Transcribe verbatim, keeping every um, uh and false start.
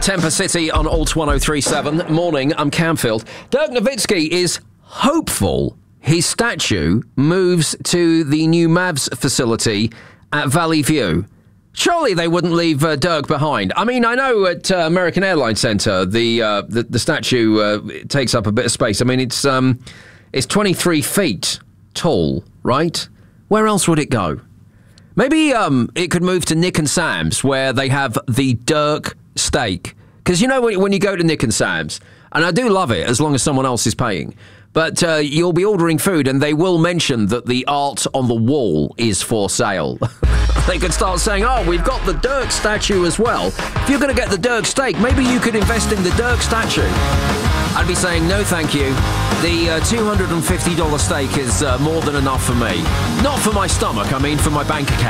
Temper City on Alt one oh three seven. Morning, I'm Camfield. Dirk Nowitzki is hopeful his statue moves to the new Mavs facility at Valley View. Surely they wouldn't leave uh, Dirk behind. I mean, I know at uh, American Airlines Centre, the, uh, the the statue uh, takes up a bit of space. I mean, it's um, it's twenty-three feet tall, right? Where else would it go? Maybe um, it could move to Nick and Sam's, where they have the Dirk steak. Because you know when, when you go to Nick and Sam's, and I do love it as long as someone else is paying, but uh, you'll be ordering food and they will mention that the art on the wall is for sale. They could start saying, oh, we've got the Dirk statue as well. If you're going to get the Dirk steak, maybe you could invest in the Dirk statue. I'd be saying, no, thank you. The uh, two hundred fifty dollars steak is uh, more than enough for me. Not for my stomach, I mean for my bank account.